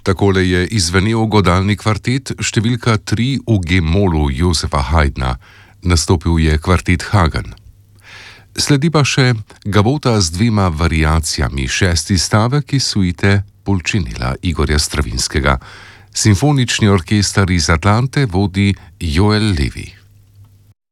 Takole je izvenel godalni kvartet številka 3 v G-molu Josefa Haydna. Nastopil je kvartet Hagen. Sledi pa še gavota z 2 variacijami, 6. stavek iz suite Pulcinella Igorja Stravinskega. Simfonični orkester iz Atlante vodi Joel Levi.